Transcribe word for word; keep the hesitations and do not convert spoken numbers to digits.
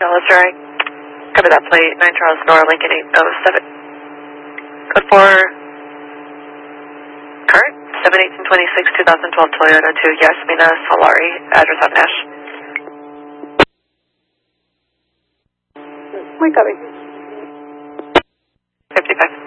Dallas Drive. Cover that plate, nine Charles Nora, Lincoln eight oh seven. Code four, current, seven eighteen twenty-six, two thousand twelve Toyota to Yasmina Solari, address on Nash. We copy. fifty-five.